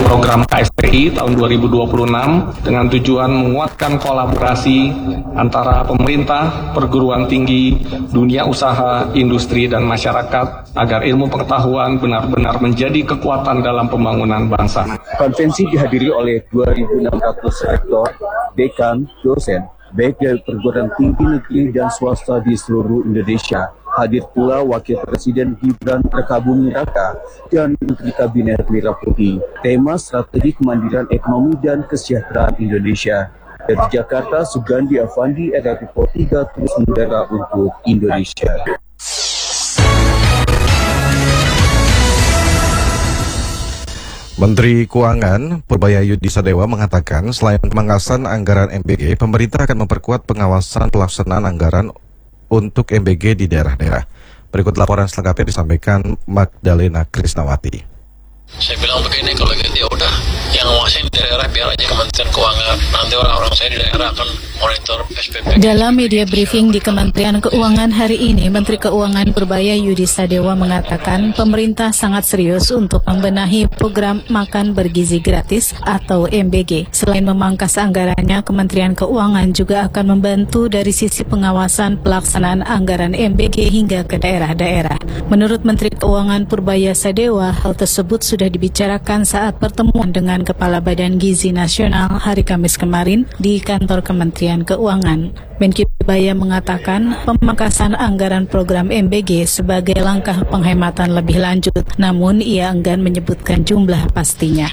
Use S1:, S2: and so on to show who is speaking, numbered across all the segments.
S1: program KSPI tahun 2026 dengan tujuan menguatkan kolaborasi antara pemerintah, perguruan tinggi, dunia usaha, industri, dan masyarakat agar ilmu pengetahuan benar-benar menjadi kekuatan dalam pembangunan bangsa.
S2: Konferensi dihadiri oleh 2.600 rektor, dekan, dosen, baik dari perguruan tinggi negeri dan swasta di seluruh Indonesia. Hadir pula Wakil Presiden Gibran Rakabuming Raka dan Menteri Kabinet Merah Putih. Tema strategi kemandirian ekonomi dan kesejahteraan Indonesia. Dari Jakarta, Sugandi Avandi, RRI 3 terus mengudara untuk Indonesia.
S3: Menteri Keuangan Purbayayudi Sadewa mengatakan selain pemangkasan anggaran MBG, pemerintah akan memperkuat pengawasan pelaksanaan anggaran untuk MBG di daerah-daerah. Berikut laporan selengkapnya disampaikan Magdalena Krisnawati.
S4: Saya bilang begini, kalau gitu ya udah, yang ngawasin di daerah biar aja Kementerian Keuangan. Nanti orang-orang saya di daerah akan monitor SPP.
S5: Dalam media briefing di Kementerian Keuangan hari ini, Menteri Keuangan Purbayayudi Sadewa mengatakan pemerintah sangat serius untuk membenahi program makan bergizi gratis atau MBG. Selain memangkas anggarannya, Kementerian Keuangan juga akan membantu dari sisi pengawasan pelaksanaan anggaran MBG hingga ke daerah-daerah. Menurut Menteri Keuangan Purbaya Sadewa, hal tersebut sudah dibicarakan saat pertemuan dengan Kepala Badan Gizi Nasional hari Kamis kemarin di kantor Kementerian Keuangan. Menkyu Purbaya mengatakan pemangkasan anggaran program MBG sebagai langkah penghematan lebih lanjut, namun ia enggan menyebutkan jumlah pastinya.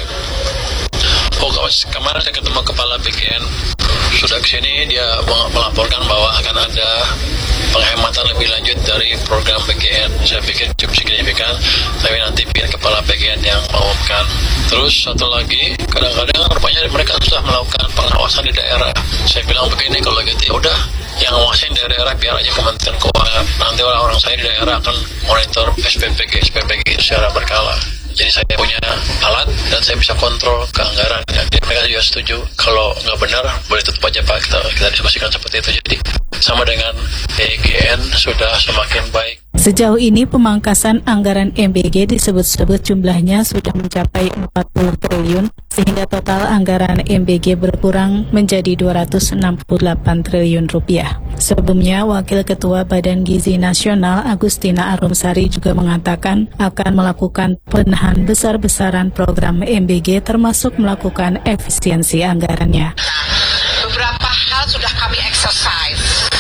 S4: Kemarin saya ketemu Kepala BGN, sudah kesini dia melaporkan bahwa akan ada penghematan lebih lanjut dari program BGN. Saya pikir cukup signifikan, tapi nanti biar Kepala BGN yang mengumumkan. Terus satu lagi, kadang-kadang rupanya mereka sudah melakukan pengawasan di daerah. Saya bilang begini, kalau gitu ya udah, yang ngawasin di daerah biar aja Kementerian Keuangan. Nanti orang-orang saya di daerah akan monitor SPPG secara berkala. Jadi saya punya alat dan saya bisa kontrol ke anggaran. Jadi mereka juga setuju. Kalau nggak benar, boleh tutup aja Pak. Kita diskusikan seperti itu. Jadi sama dengan EGN sudah semakin baik.
S5: Sejauh ini pemangkasan anggaran MBG disebut-sebut jumlahnya sudah mencapai 40 triliun, sehingga total anggaran MBG berkurang menjadi 268 triliun rupiah. Sebelumnya, Wakil Ketua Badan Gizi Nasional Agustina Arumsari juga mengatakan akan melakukan penahan besar-besaran program MBG termasuk melakukan efisiensi anggarannya.
S6: Beberapa hal sudah kami exercise,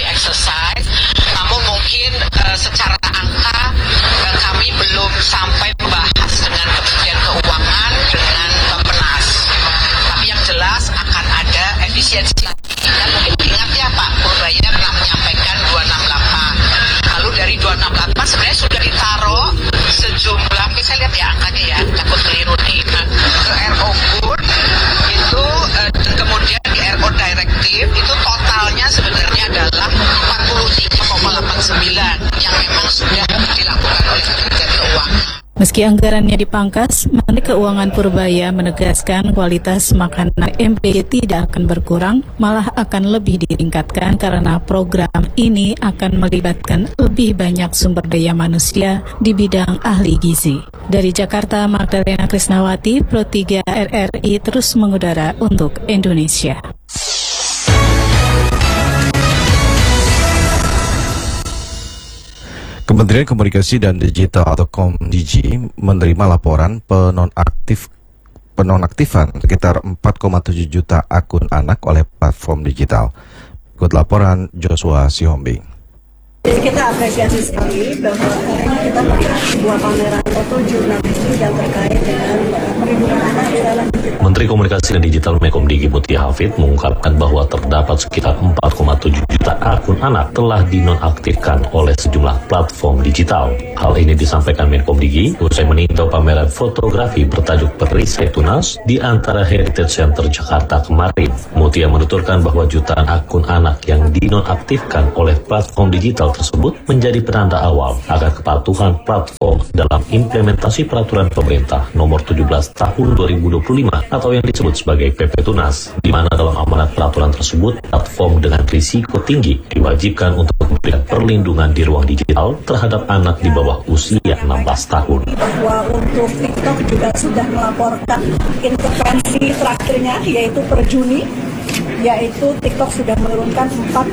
S6: namun mungkin secara angka kami belum sampai membahas dengan Kementerian Keuangan, dengan Bappenas. Tapi yang jelas akan ada efisiensi. Dan mungkin ingat ya Pak Purbaya pernah menyampaikan 268. Lalu dari 268 sebenarnya sudah ditaruh sejumlah, saya lihat ya angkanya ya, takut keliru nih, ke RO Gur itu, dan kemudian di RO Direktif itu totalnya sebenarnya adalah 43,89 yang memang sudah dilakukan oleh Kementerian Keuangan.
S5: Meski anggarannya dipangkas, Menteri Keuangan Purbaya menegaskan kualitas makanan MBG tidak akan berkurang, malah akan lebih ditingkatkan karena program ini akan melibatkan lebih banyak sumber daya manusia di bidang ahli gizi. Dari Jakarta, Magdalena Krisnawati, Pro 3 RRI terus mengudara untuk Indonesia.
S3: Kementerian Komunikasi dan Digital atau Komdigi menerima laporan penonaktifan sekitar 4,7 juta akun anak oleh platform digital. Ikut laporan Joshua Sihombing.
S7: Jadi kita apresiasi sekali bahwa hari ini kita melihat sebuah pameran foto jurnalistik yang terkait dengan perlindungan anak di dalam digital.
S8: Menteri Komunikasi dan Digital Menkomdigi Mutia Hafid mengungkapkan bahwa terdapat sekitar 4,7 juta akun anak telah dinonaktifkan oleh sejumlah platform digital. Hal ini disampaikan Menkomdigi usai meninjau pameran fotografi bertajuk Perisai Tunas di antara Heritage Center Jakarta kemarin. Mutia menuturkan bahwa jutaan akun anak yang dinonaktifkan oleh platform digital tersebut menjadi penanda awal agar kepatuhan platform dalam implementasi peraturan pemerintah nomor 17 tahun 2025 atau atau yang disebut sebagai PP Tunas, di mana dalam amanat peraturan tersebut platform dengan risiko tinggi diwajibkan untuk memberikan perlindungan di ruang digital terhadap anak di bawah usia 16 tahun.
S7: Bahwa untuk TikTok juga sudah melaporkan intervensi terakhirnya yaitu per Juni, yaitu TikTok sudah menurunkan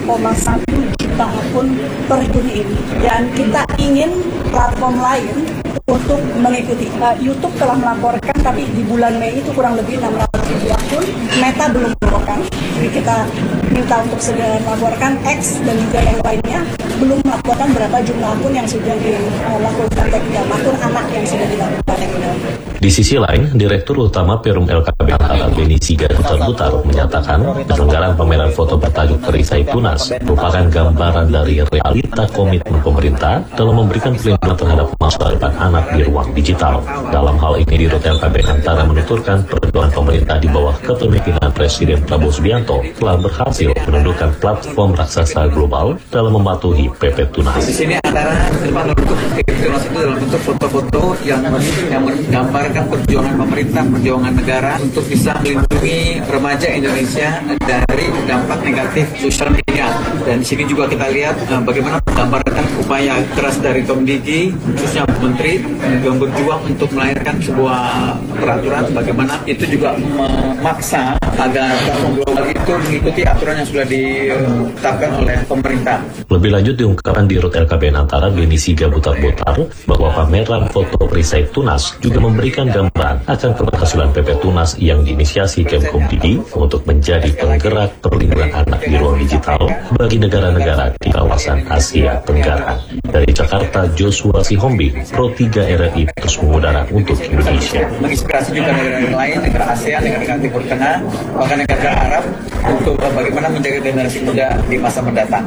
S7: 4,1 juta akun per Juni ini, dan kita ingin platform lain untuk mengikuti. YouTube telah melaporkan, tapi di bulan Mei itu kurang lebih 600.000 akun. Meta belum melaporkan, jadi kita minta untuk segera melaporkan. X dan juga yang lainnya belum melaporkan berapa jumlah akun yang sudah dilakukan takedown, akun anak yang sudah dilakukan takedown.
S8: Di sisi lain, Direktur Utama Perum LKB Antara Beni Sigabutar menyatakan penyelenggaraan pameran foto bertajuk Perisai Tunas merupakan gambaran dari realita komitmen pemerintah dalam memberikan perlindungan terhadap masa depan anak di ruang digital. Dalam hal ini, Dirut LKB Antara menuturkan perjuangan pemerintah di bawah kepemimpinan Presiden Prabowo Subianto telah berhasil menundukkan platform raksasa global dalam mematuhi PP Tunas.
S9: Di sini antara bentuk Tunas itu dalam bentuk foto-foto yang menggambarkan perjuangan pemerintah, perjuangan negara untuk bisa melindungi remaja Indonesia dari dampak negatif sosial media. Dan di sini juga kita lihat bagaimana menggambarkan upaya keras dari Komdigi, khususnya Menteri, yang berjuang untuk melahirkan sebuah peraturan bagaimana itu juga memaksa agar platform global itu mengikuti aturan yang sudah ditetapkan oleh pemerintah.
S8: Lebih lanjut diungkapkan di Rut LKBN Antara Beni Sigabutar bahwa pameran foto perisai Tunas juga memberikan gambaran akan keberhasilan PP Tunas yang diinisiasi Kemkomdigi untuk menjadi penggerak perlindungan anak di ruang digital bagi negara-negara di kawasan Asia Tenggara. Dari Jakarta, Joshua Sihombing, Pro 3 RRI terus mengudara untuk Indonesia.
S9: Menginspirasi juga negara lain, negara ASEAN, negara Timur Tengah, bahkan negara Arab untuk bagaimana menjaga generasi muda di masa mendatang.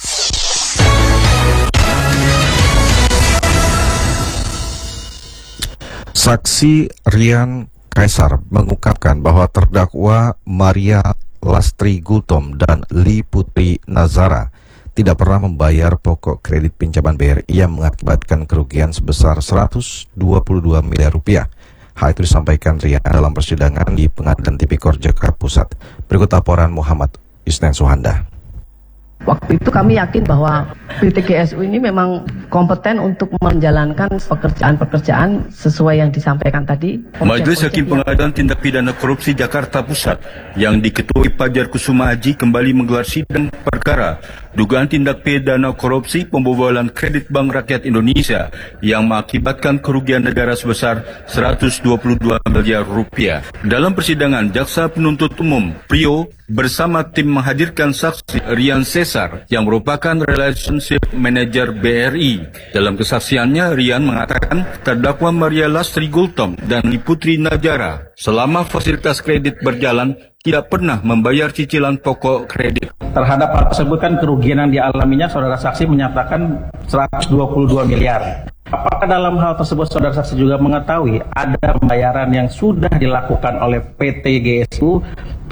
S3: Saksi Rian Kaisar mengungkapkan bahwa terdakwa Maria Lastri Gultom dan Li Putri Nazara tidak pernah membayar pokok kredit pinjaman BRI yang mengakibatkan kerugian sebesar 122 miliar rupiah. Hal itu disampaikan Rian dalam persidangan di Pengadilan Tipikor Jakarta Pusat. Berikut laporan Muhammad Isnen Suhanda.
S10: Waktu itu kami yakin bahwa PT GSU ini memang kompeten untuk menjalankan pekerjaan-pekerjaan sesuai yang disampaikan tadi.
S11: Majelis Hakim Pengadilan Tindak Pidana Korupsi Jakarta Pusat yang diketuai Fajar Kusuma Aji kembali menggelar sidang perkara dugaan tindak pidana korupsi pembobolan kredit Bank Rakyat Indonesia yang mengakibatkan kerugian negara sebesar 122 miliar rupiah. Dalam persidangan, Jaksa Penuntut Umum Prio bersama tim menghadirkan saksi Rian Cesar yang merupakan Relationship Manager BRI. Dalam kesaksiannya, Rian mengatakan terdakwa Maria Lastri Gultom dan Li Putri Najara selama fasilitas kredit berjalan tidak pernah membayar cicilan pokok kredit.
S12: Terhadap hal tersebut kan kerugian yang dialaminya saudara saksi menyatakan 122 miliar. Apakah dalam hal tersebut saudara saksi juga mengetahui ada pembayaran yang sudah dilakukan oleh PT GSU,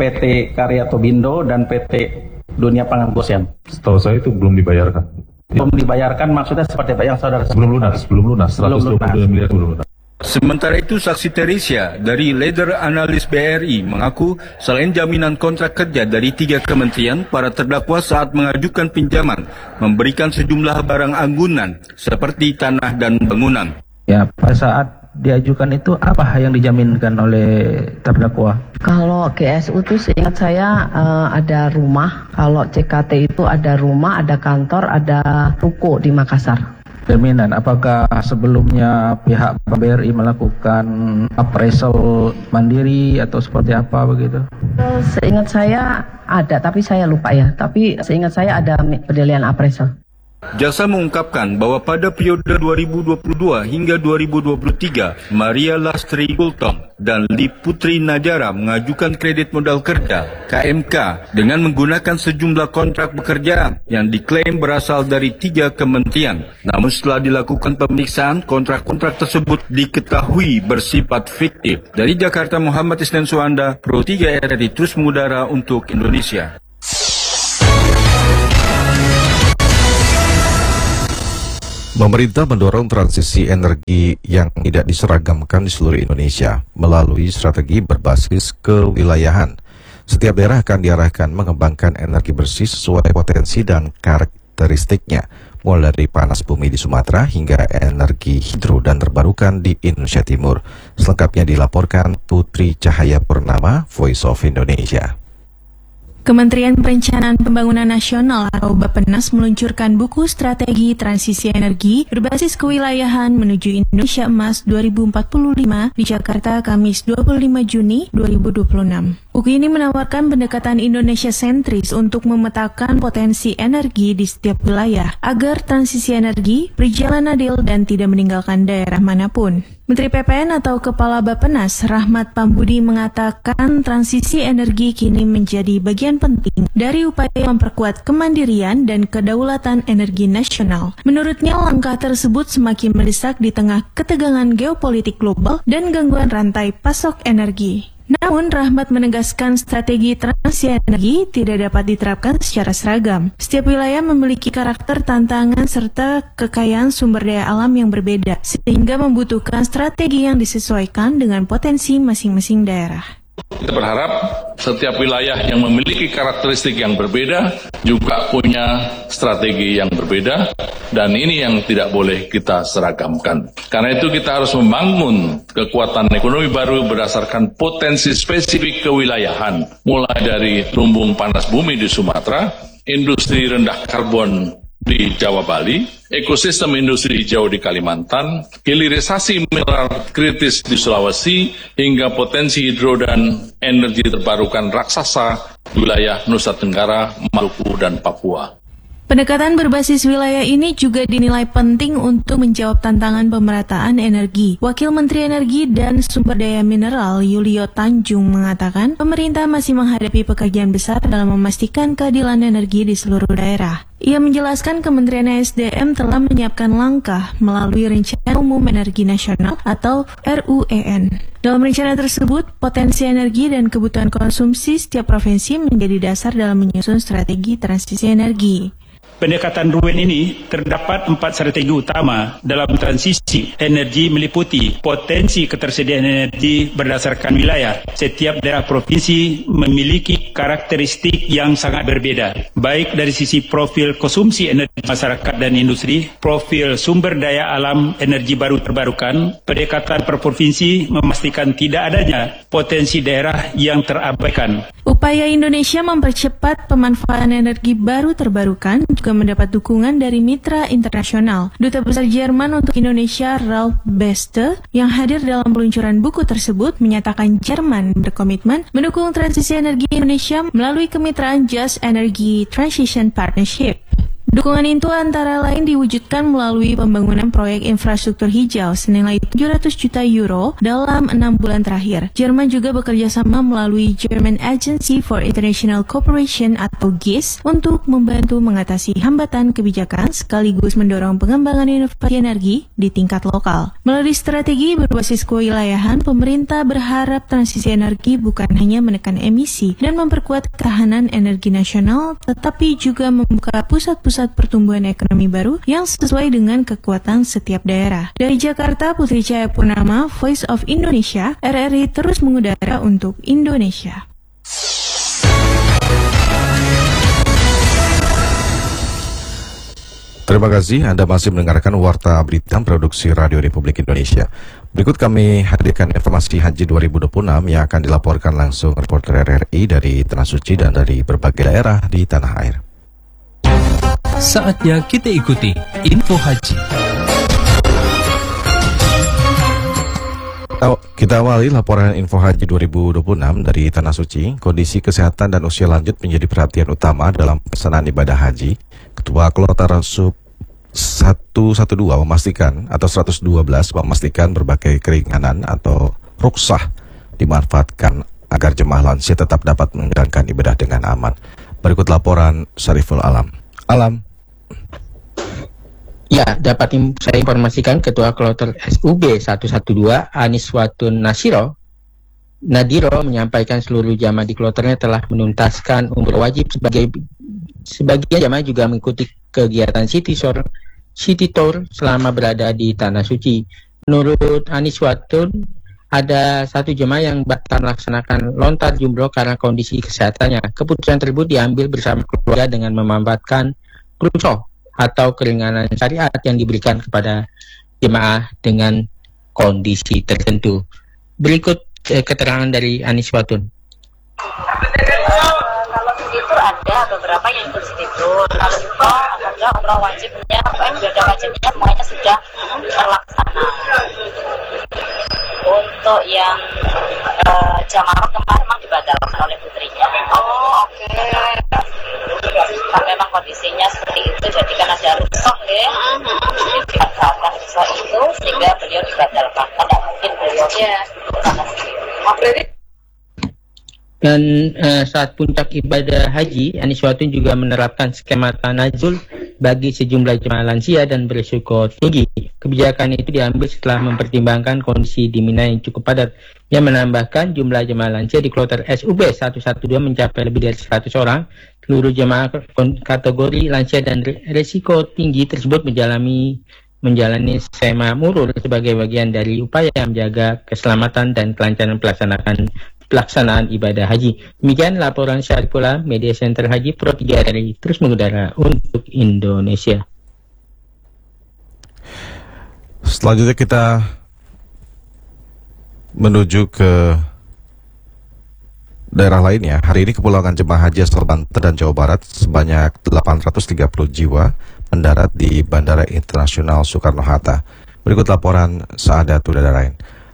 S12: PT Karya Tobindo, dan PT Dunia Pangan Goshen? Setahu saya itu belum dibayarkan. Belum dibayarkan maksudnya seperti apa yang saudara saksi? Belum lunas, 122 miliar belum lunas.
S11: Sementara itu, saksi Teresia dari Leader Analis BRI mengaku selain jaminan kontrak kerja dari 3 kementerian, para terdakwa saat mengajukan pinjaman memberikan sejumlah barang anggunan seperti tanah dan bangunan.
S13: Ya, pada saat diajukan itu apa yang dijaminkan oleh terdakwa?
S10: Kalau GSU itu seingat saya ada rumah, kalau CKT itu ada rumah, ada kantor, ada ruko di Makassar.
S13: Jaminan, apakah sebelumnya pihak BRI melakukan appraisal mandiri atau seperti apa begitu?
S10: Seingat saya ada, tapi saya lupa ya. Tapi seingat saya ada penilaian appraisal.
S11: Jaksa mengungkapkan bahwa pada periode 2022 hingga 2023, Maria Lastri Gultom dan Li Putri Najara mengajukan kredit modal kerja KMK dengan menggunakan sejumlah kontrak pekerjaan yang diklaim berasal dari 3 kementerian. Namun setelah dilakukan pemeriksaan, kontrak-kontrak tersebut diketahui bersifat fiktif. Dari Jakarta, Muhammad Isnen Suhanda, Pro 3 RRI terus mengudara untuk Indonesia.
S3: Pemerintah mendorong transisi energi yang tidak diseragamkan di seluruh Indonesia melalui strategi berbasis kewilayahan. Setiap daerah akan diarahkan mengembangkan energi bersih sesuai potensi dan karakteristiknya, mulai dari panas bumi di Sumatera hingga energi hidro dan terbarukan di Indonesia Timur. Selengkapnya dilaporkan Putri Cahaya Purnama, Voice of Indonesia.
S14: Kementerian Perencanaan Pembangunan Nasional atau Bappenas meluncurkan buku Strategi Transisi Energi berbasis kewilayahan menuju Indonesia Emas 2045 di Jakarta, Kamis 25 Juni 2026. Buku ini menawarkan pendekatan Indonesia sentris untuk memetakan potensi energi di setiap wilayah agar transisi energi berjalan adil dan tidak meninggalkan daerah manapun. Menteri PPN atau Kepala Bappenas Rahmat Pambudi mengatakan transisi energi kini menjadi bagian penting dari upaya memperkuat kemandirian dan kedaulatan energi nasional. Menurutnya, langkah tersebut semakin mendesak di tengah ketegangan geopolitik global dan gangguan rantai pasok energi. Namun, Rahmat menegaskan strategi transisi energi tidak dapat diterapkan secara seragam. Setiap wilayah memiliki karakter, tantangan, serta kekayaan sumber daya alam yang berbeda, sehingga membutuhkan strategi yang disesuaikan dengan potensi masing-masing daerah.
S15: Kita berharap setiap wilayah yang memiliki karakteristik yang berbeda juga punya strategi yang berbeda, dan ini yang tidak boleh kita seragamkan. Karena itu kita harus membangun kekuatan ekonomi baru berdasarkan potensi spesifik kewilayahan, mulai dari lumbung panas bumi di Sumatera, industri rendah karbon di Jawa Bali, ekosistem industri hijau di Kalimantan, hilirisasi mineral kritis di Sulawesi, hingga potensi hidro dan energi terbarukan raksasa di wilayah Nusa Tenggara, Maluku, dan Papua.
S14: Pendekatan berbasis wilayah ini juga dinilai penting untuk menjawab tantangan pemerataan energi. Wakil Menteri Energi dan Sumber Daya Mineral Yulio Tanjung mengatakan pemerintah masih menghadapi pekerjaan besar dalam memastikan keadilan energi di seluruh daerah. Ia menjelaskan Kementerian SDM telah menyiapkan langkah melalui Rencana Umum Energi Nasional atau RUEN. Dalam rencana tersebut, potensi energi dan kebutuhan konsumsi setiap provinsi menjadi dasar dalam menyusun strategi transisi energi.
S16: Pendekatan RUEN ini terdapat 4 strategi utama dalam transisi energi, meliputi potensi ketersediaan energi berdasarkan wilayah. Setiap daerah provinsi memiliki karakteristik yang sangat berbeda, baik dari sisi profil konsumsi energi masyarakat dan industri, profil sumber daya alam energi baru terbarukan. Pendekatan per provinsi memastikan tidak adanya potensi daerah yang terabaikan.
S14: Upaya Indonesia mempercepat pemanfaatan energi baru terbarukan juga mendapat dukungan dari mitra internasional. Duta Besar Jerman untuk Indonesia, Ralf Beste, yang hadir dalam peluncuran buku tersebut, menyatakan Jerman berkomitmen mendukung transisi energi Indonesia melalui kemitraan Just Energy Transition Partnership. Dukungan itu antara lain diwujudkan melalui pembangunan proyek infrastruktur hijau senilai 700 juta euro dalam 6 bulan terakhir. Jerman juga bekerja sama melalui German Agency for International Cooperation atau GIS untuk membantu mengatasi hambatan kebijakan sekaligus mendorong pengembangan inovasi energi di tingkat lokal. Melalui strategi berbasis kewilayahan, pemerintah berharap transisi energi bukan hanya menekan emisi dan memperkuat ketahanan energi nasional, tetapi juga membuka pusat-pusat pertumbuhan ekonomi baru yang sesuai dengan kekuatan setiap daerah. Dari Jakarta, Putri Cahaya Purnama, Voice of Indonesia, RRI terus mengudara untuk Indonesia.
S3: Terima kasih Anda masih mendengarkan Warta Berita Produksi Radio Republik Indonesia. Berikut kami hadirkan informasi Haji 2026 yang akan dilaporkan langsung reporter RRI dari Tanah Suci dan dari berbagai daerah di tanah air.
S17: Saatnya kita ikuti Info Haji.
S3: Kita awali laporan Info Haji 2026 dari Tanah Suci. Kondisi kesehatan dan usia lanjut menjadi perhatian utama dalam pelaksanaan ibadah haji. Ketua Kloter Sub 112 memastikan atau 112 memastikan berbagai keringanan atau rukhsah dimanfaatkan agar jemaah lansia tetap dapat menjalankan ibadah dengan aman. Berikut laporan Syariful Alam.
S18: Ya, dapat saya informasikan Ketua Kloter SUB 112 Aniswatun Nadiro menyampaikan seluruh jamaah di kloternya telah menuntaskan umroh wajib. Sebagian jamaah juga mengikuti kegiatan City City Tour selama berada di Tanah Suci. Menurut Aniswatun, ada 1 jemaah yang batal melaksanakan lontar jumroh karena kondisi kesehatannya. Keputusan tersebut diambil bersama keluarga dengan memanfaatkan rukhsah atau keringanan syariat yang diberikan kepada jemaah dengan kondisi tertentu. Berikut keterangan dari Aniswatun.
S19: Kalau begitu ada beberapa yang ikut itu. Kalau juga apabila umroh wajibnya, ibadah wajibnya semuanya sudah terlaksana. Untuk yang jamaah kemarin memang dibatalkan oleh putrinya. Oh, oke. Karena memang kondisinya seperti itu, jadi kan ada rukhsah ya. Dibatalkan rukhsah itu sehingga beliau dibatalkan. Karena mungkin beliau
S18: Dan saat puncak ibadah haji, Aniswatun juga menerapkan skema tanazul bagi sejumlah jemaah lansia dan berisiko tinggi. Kebijakan itu diambil setelah mempertimbangkan kondisi di Mina yang cukup padat, yang menambahkan jumlah jemaah lansia di kloter SUB 112 mencapai lebih dari 100 orang. Seluruh jemaah kategori lansia dan risiko tinggi tersebut menjalani skema murur sebagai bagian dari upaya menjaga keselamatan dan kelancaran pelaksanaan ibadah haji. Demikian laporan Syarifullah, Media Center Haji Pro 3 dari terus mengudara untuk Indonesia.
S3: Selanjutnya kita menuju ke daerah lainnya. Hari ini kepulangan jemaah haji asal Banten dan Jawa Barat sebanyak 830 jiwa mendarat di Bandara Internasional Soekarno-Hatta. Berikut laporan Saadatul Darain.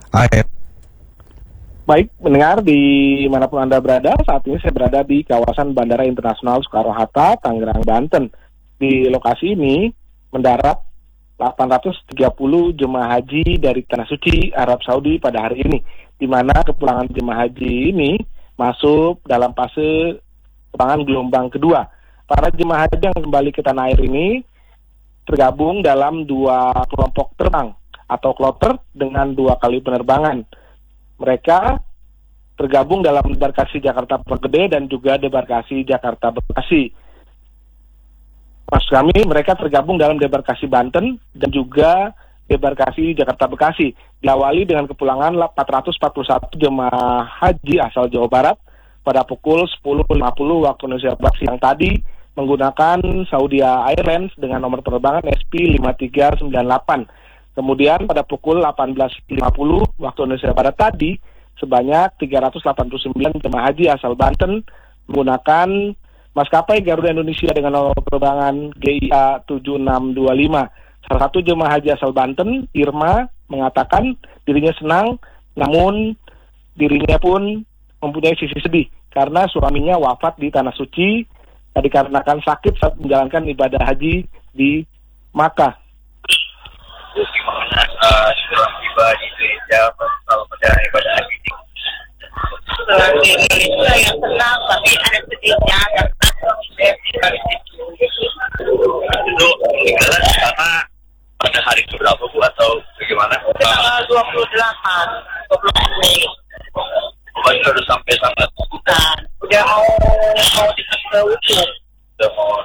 S20: Baik, mendengar dimanapun Anda berada, saat ini saya berada di kawasan Bandara Internasional Soekarno-Hatta, Tangerang, Banten. Di lokasi ini mendarat 830 jemaah haji dari Tanah Suci, Arab Saudi pada hari ini, di mana kepulangan jemaah haji ini masuk dalam fase kepulangan gelombang kedua. Para jemaah haji yang kembali ke tanah air ini tergabung dalam 2 kelompok terbang atau kloter dengan 2 kali penerbangan. Mereka tergabung dalam debarkasi Jakarta Pondok Gede dan juga debarkasi Jakarta Bekasi. Maksud kami, mereka tergabung dalam debarkasi Banten dan juga debarkasi Jakarta Bekasi. Diawali dengan kepulangan 441 jemaah haji asal Jawa Barat pada pukul 10.50 waktu Indonesia Barat siang tadi menggunakan Saudi Airlines dengan nomor penerbangan SP5398. Kemudian pada pukul 18.50 waktu Indonesia Barat tadi, sebanyak 389 jemaah haji asal Banten menggunakan maskapai Garuda Indonesia dengan nomor penerbangan GIA 7625. Salah satu jemaah haji asal Banten, Irma, mengatakan dirinya senang, namun dirinya pun mempunyai sisi sedih karena suaminya wafat di Tanah Suci dikarenakan sakit saat menjalankan ibadah haji di Makkah.
S21: Gimana setelah tiba di Indonesia kalau pada ibadah haji?
S19: Setelah di Indonesia yang senang, tapi ada sedihnya dan
S21: itu meninggal karena pada hari keberapa Bu atau bagaimana?
S19: Tanggal 28 Mei.
S21: Kemarin sudah sampai sangat.
S19: Nah, udah mau dikasih ujung.
S21: Udah mau.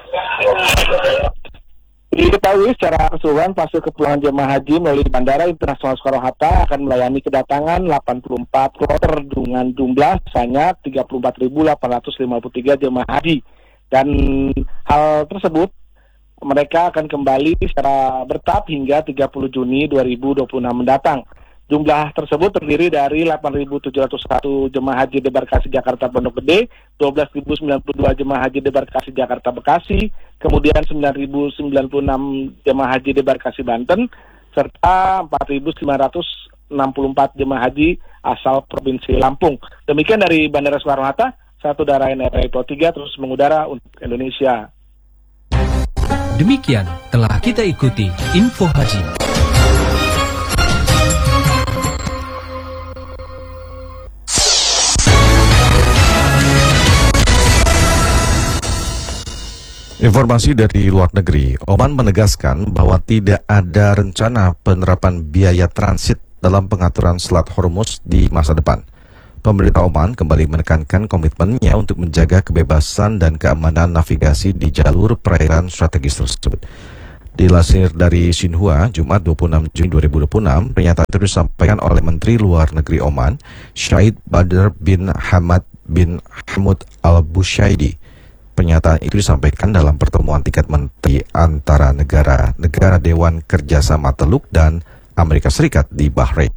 S20: Diketahui secara keseluruhan fase kepulangan jemaah haji melalui Bandara Internasional Soekarno-Hatta akan melayani kedatangan 84 kloter dengan jumlah sebanyak 34.853 jemaah haji. Dan hal tersebut mereka akan kembali secara bertahap hingga 30 Juni 2026 mendatang. Jumlah tersebut terdiri dari 8.701 jemaah haji debarkasi Jakarta Pondok Gede, 12.092 jemaah haji debarkasi Jakarta Bekasi, kemudian 9.096 jemaah haji debarkasi Banten, serta 4.964 jemaah haji asal Provinsi Lampung. Demikian dari Bandara Soekarno-Hatta, satu Darain RRI Pro 3 terus mengudara untuk Indonesia.
S17: Demikian telah kita ikuti Info Haji.
S3: Informasi dari luar negeri, Oman menegaskan bahwa tidak ada rencana penerapan biaya transit dalam pengaturan Selat Hormuz di masa depan. Pemerintah Oman kembali menekankan komitmennya untuk menjaga kebebasan dan keamanan navigasi di jalur perairan strategis tersebut. Dilansir dari Xinhua, Jumat 26 Juni 2026, pernyataan itu disampaikan oleh Menteri Luar Negeri Oman, Syed Badr bin Hamad bin Hamud al-Bushaidi. Pernyataan itu disampaikan dalam pertemuan tingkat menteri antara negara Dewan Kerjasama Teluk dan Amerika Serikat di Bahrain.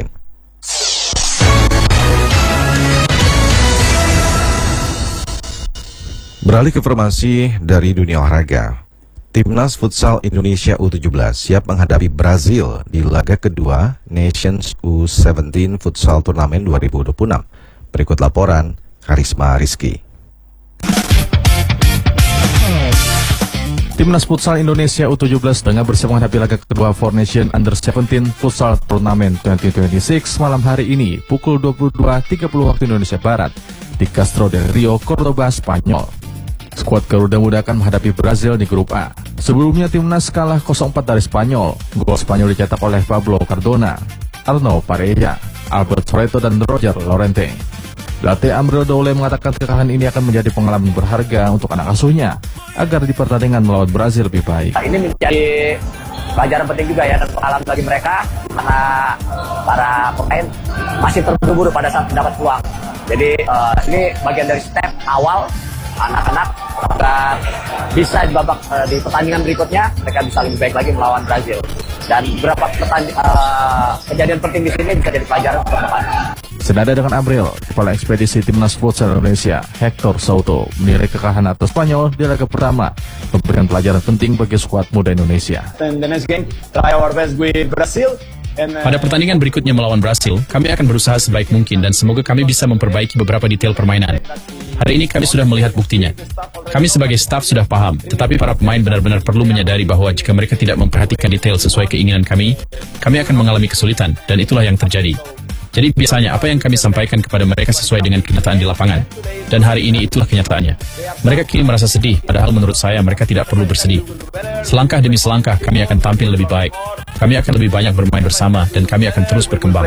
S3: Beralih ke informasi dari dunia olahraga. Timnas Futsal Indonesia U17 siap menghadapi Brazil di laga kedua Nations U17 Futsal Turnamen 2026. Berikut laporan Karisma Rizky.
S1: Timnas Futsal Indonesia U17 tengah bersiap menghadapi laga kedua Four Nation Under-17 Futsal Turnamen 2026 malam hari ini pukul 22.30 waktu Indonesia Barat di Castro del Rio, Cordoba, Spanyol. Skuad Garuda Muda akan menghadapi Brazil di grup A. Sebelumnya timnas kalah 0-4 dari Spanyol. Gol Spanyol dicetak oleh Pablo Cardona, Arno Pareja, Albert Soreto dan Roger Lorente. Pelatih Amril Doule mengatakan kekalahan ini akan menjadi pengalaman berharga untuk anak asuhnya agar di pertandingan melawan Brazil lebih baik.
S22: Ini menjadi pelajaran penting juga ya dan pengalaman bagi mereka karena para pemain masih terburu-buru pada saat mendapat peluang. Jadi ini bagian dari step awal anak-anak agar bisa di babak di pertandingan berikutnya mereka bisa lebih baik lagi melawan Brazil. Dan beberapa kejadian penting di sini bisa jadi pelajaran untuk depan.
S1: Senada dengan Amril, Kepala Ekspedisi Timnas Futsal Indonesia Hector Souto menilai kekalahan atas Spanyol di laga pertama memberikan pelajaran penting bagi skuad muda Indonesia.
S23: Pada pertandingan berikutnya melawan Brasil, kami akan berusaha sebaik mungkin dan semoga kami bisa memperbaiki beberapa detail permainan. Hari ini kami sudah melihat buktinya. Kami sebagai staf sudah paham, tetapi para pemain benar-benar perlu menyadari bahwa jika mereka tidak memperhatikan detail sesuai keinginan kami akan mengalami kesulitan, dan itulah yang terjadi. Jadi biasanya apa yang kami sampaikan kepada mereka sesuai dengan kenyataan di lapangan. Dan hari ini itulah kenyataannya. Mereka kini merasa sedih, padahal menurut saya mereka tidak perlu bersedih. Selangkah demi selangkah kami akan tampil lebih baik. Kami akan lebih banyak bermain bersama dan kami akan terus berkembang.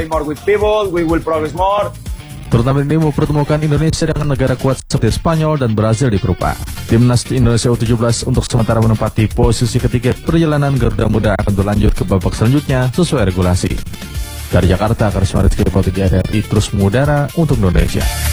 S1: Turnamen ini mempertemukan Indonesia dengan negara kuat seperti Spanyol dan Brazil di grup A. Timnas Indonesia U17 untuk sementara menempati posisi ketiga. Perjalanan Garuda Muda akan berlanjut ke babak selanjutnya sesuai regulasi. Dari Jakarta, Karisma Rizky, RRI terus mengudara untuk Indonesia.